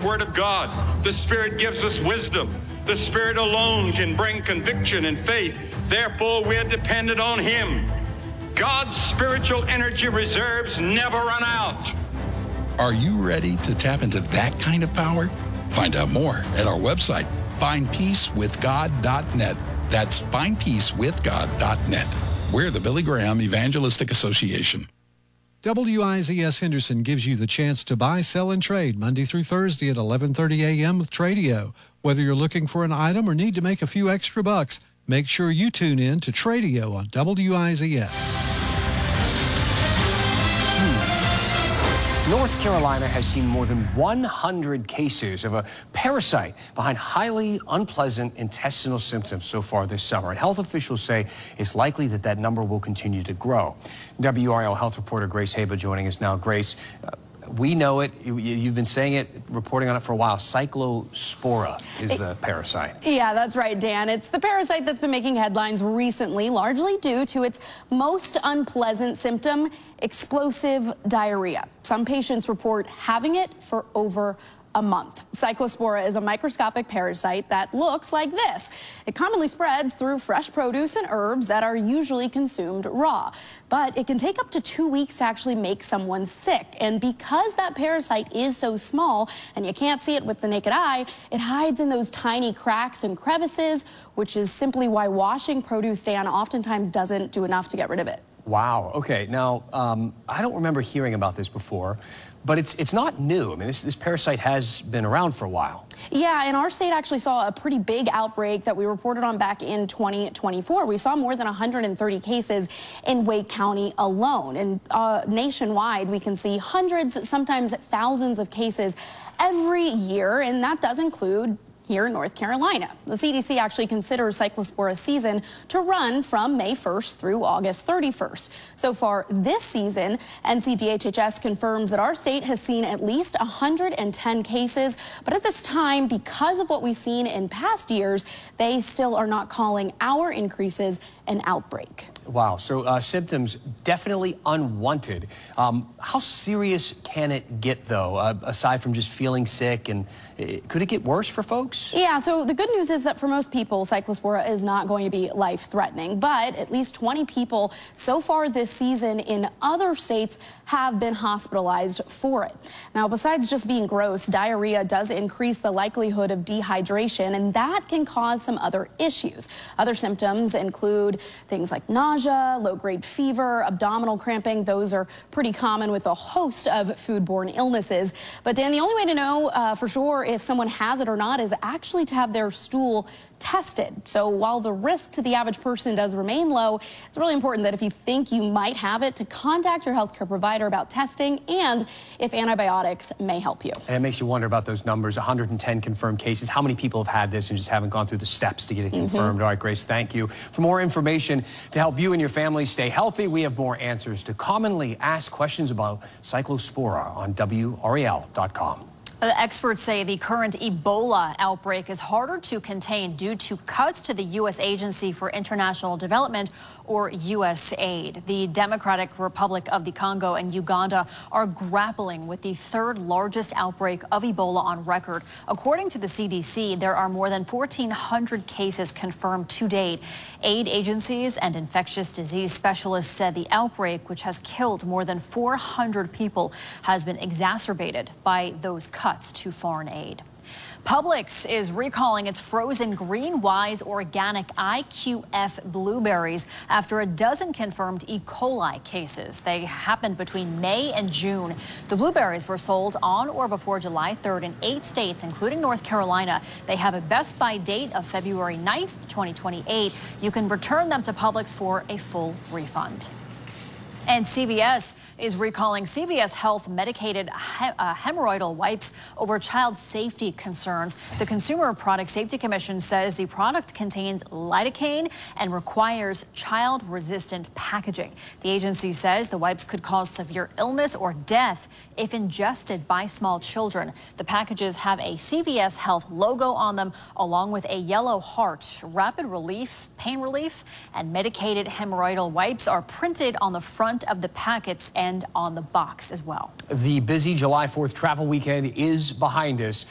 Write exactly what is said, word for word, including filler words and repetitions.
Word of God. The Spirit gives us wisdom. The Spirit alone can bring conviction and faith. Therefore, we're dependent on Him. God's spiritual energy reserves never run out. Are you ready to tap into that kind of power? Find out more at our website, find peace with god dot net. That's find peace with god dot net. We're the Billy Graham Evangelistic Association. W I Z S Henderson gives you the chance to buy, sell, and trade Monday through Thursday at eleven thirty a.m. with Tradio. Whether you're looking for an item or need to make a few extra bucks, make sure you tune in to Tradio on W I Z S. North Carolina has seen more than one hundred cases of a parasite behind highly unpleasant intestinal symptoms so far this summer. And health officials say it's likely that that number will continue to grow. W R L health reporter Grace Haba joining us now. Grace, uh, we know it. You, you've been saying it, reporting on it for a while. Cyclospora is the parasite. Yeah, that's right, Dan. It's the parasite that's been making headlines recently, largely due to its most unpleasant symptom, explosive diarrhea. Some patients report having it for over a month. Cyclospora is a microscopic parasite that looks like this. It commonly spreads through fresh produce and herbs that are usually consumed raw. But it can take up to two weeks to actually make someone sick. And because that parasite is so small and you can't see it with the naked eye, it hides in those tiny cracks and crevices, which is simply why washing produce, Dan, oftentimes doesn't do enough to get rid of it. Wow. Okay. Now, um, I don't remember hearing about this before, but it's it's not new. I mean, this, this parasite has been around for a while. Yeah, and our state actually saw a pretty big outbreak that we reported on back in twenty twenty-four. We saw more than one hundred thirty cases in Wake County alone. And uh, nationwide, we can see hundreds, sometimes thousands of cases every year, and that does include here in North Carolina. The C D C actually considers Cyclospora season to run from May first through August thirty-first. So far this season, N C D H H S confirms that our state has seen at least one hundred ten cases, but at this time, because of what we've seen in past years, they still are not calling our increases an outbreak. Wow, so uh, symptoms definitely unwanted. Um, how serious can it get, though, uh, aside from just feeling sick? And uh, could it get worse for folks? Yeah, so the good news is that for most people, Cyclospora is not going to be life-threatening. But at least twenty people so far this season in other states have been hospitalized for it. Now, besides just being gross, diarrhea does increase the likelihood of dehydration, and that can cause some other issues. Other symptoms include things like nausea, low-grade fever, abdominal cramping. Those are pretty common with a host of foodborne illnesses. But Dan, the only way to know uh, for sure if someone has it or not is actually to have their stool tested. So while the risk to the average person does remain low, it's really important that if you think you might have it, to contact your healthcare provider about testing and if antibiotics may help you. And it makes you wonder about those numbers, one hundred ten confirmed cases. How many people have had this and just haven't gone through the steps to get it confirmed? Mm-hmm. All right, Grace, thank you. For more information to help you and your family stay healthy, we have more answers to commonly asked questions about Cyclospora on W R E L dot com. The experts say the current Ebola outbreak is harder to contain due to cuts to the U S Agency for International Development, or U S A I D. The Democratic Republic of the Congo and Uganda are grappling with the third largest outbreak of Ebola on record. According to the C D C, there are more than fourteen hundred cases confirmed to date. Aid agencies and infectious disease specialists said the outbreak, which has killed more than four hundred people, has been exacerbated by those cuts to foreign aid. Publix is recalling its frozen Green Wise organic I Q F blueberries after a dozen confirmed E. coli cases. They happened between May and June. The blueberries were sold on or before July third in eight states, including North Carolina. They have a best by date of February ninth, twenty twenty-eight. You can return them to Publix for a full refund. And C V S is recalling C V S Health medicated he uh, hemorrhoidal wipes over child safety concerns. The Consumer Product Safety Commission says the product contains lidocaine and requires child-resistant packaging. The agency says the wipes could cause severe illness or death if ingested by small children. The packages have a C V S Health logo on them, along with a yellow heart. Rapid relief, pain relief, and medicated hemorrhoidal wipes are printed on the front of the packets and on the box as well. The busy July fourth travel weekend is behind us.